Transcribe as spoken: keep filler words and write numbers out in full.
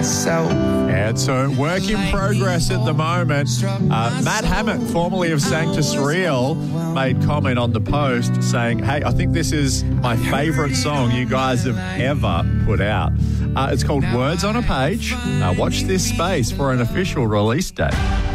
myself. And so work in progress at the moment. Uh, Matt Hammett, formerly of Sanctus Real, made comment on the post saying, hey, I think this is my favourite song you guys have ever put out. Uh, it's called Words on a Page. Uh, watch this space for an official release date.